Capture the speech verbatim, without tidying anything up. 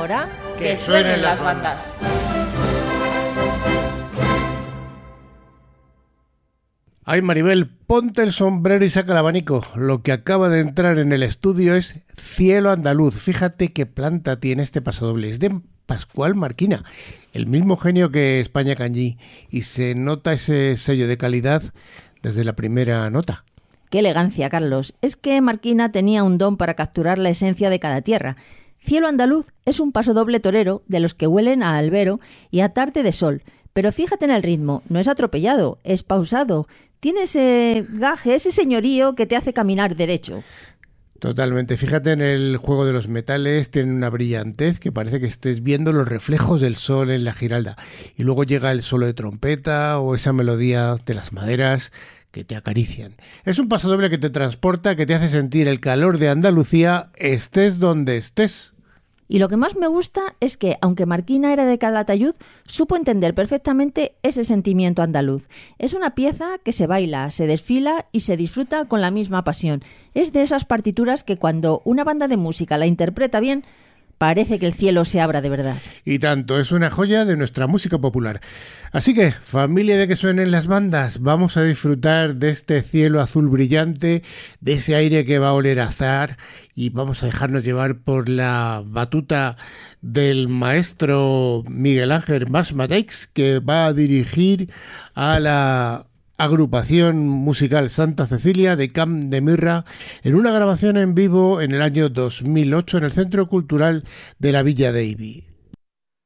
ahora que, que suenen, suenen las bandas. Ay, Maribel, ponte el sombrero y saca el abanico. Lo que acaba de entrar en el estudio es Cielo Andaluz. Fíjate qué planta tiene este pasodoble. Es de Pascual Marquina, el mismo genio que España Canllí, y se nota ese sello de calidad desde la primera nota. Qué elegancia, Carlos. Es que Marquina tenía un don para capturar la esencia de cada tierra. Cielo Andaluz es un pasodoble torero de los que huelen a albero y a tarde de sol. Pero fíjate en el ritmo, no es atropellado, es pausado. Tiene ese gaje, ese señorío que te hace caminar derecho. Totalmente. Fíjate en el juego de los metales, tiene una brillantez que parece que estés viendo los reflejos del sol en la Giralda. Y luego llega el solo de trompeta o esa melodía de las maderas que te acarician. Es un pasodoble que te transporta, que te hace sentir el calor de Andalucía, estés donde estés. Y lo que más me gusta es que, aunque Marquina era de Calatayud, supo entender perfectamente ese sentimiento andaluz. Es una pieza que se baila, se desfila y se disfruta con la misma pasión. Es de esas partituras que cuando una banda de música la interpreta bien, parece que el cielo se abra de verdad. Y tanto, es una joya de nuestra música popular. Así que, familia de que suenen las bandas, vamos a disfrutar de este cielo azul brillante, de ese aire que va a oler a azahar, y vamos a dejarnos llevar por la batuta del maestro Miguel Ángel Masmateix, que va a dirigir a la agrupación musical Santa Cecilia de Camp de Mirra en una grabación en vivo en el año dos mil ocho en el Centro Cultural de la Villa de Ibi.